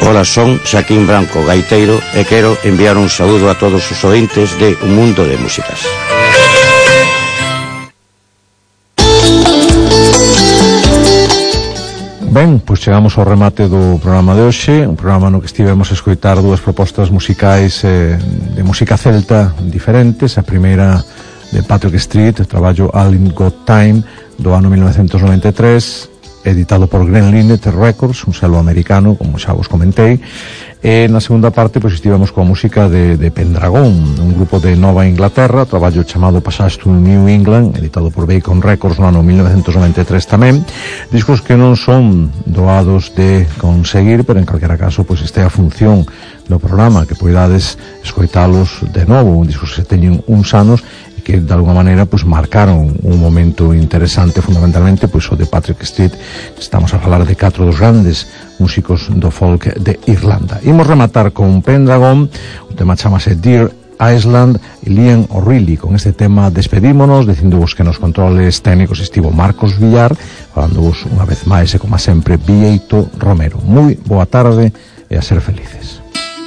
Ola, son Xaquín Branco, gaiteiro, e quero enviar un saúdo a todos os ointes de Un Mundo de Músicas. Ben, pois chegamos ao remate do programa de hoxe, un programa no que estivemos a escoitar dúas propostas musicais de música celta diferentes. A primeira de Patrick Street, o traballo All in Got Time do ano 1993, editado por Green Linnet Records, un selo americano, como xa vos comentei. E na segunda parte pois estivemos coa música de Pendragon, un grupo de Nova Inglaterra, traballo chamado Passage to New England, editado por Bacon Records no ano 1993 tamén. Discos que non son doados de conseguir, pero en calquera caso pois este é a función do programa, que poidades escoitalos de novo, discos que teñen uns anos que de alguma maneira pois marcaron un momento interesante, fundamentalmente pois o de Patrick Street. Estamos a falar de 4 dos grandes músicos do folk de Irlanda. Imos rematar con Pendragon, o tema chamase Dear Iceland, e Liam O'Reilly. Con este tema despedímonos, dicindovos que nos controles técnicos estivo Marcos Villar, falándovos unha vez máis e como sempre Vieito Romero. Moi boa tarde e a ser felices.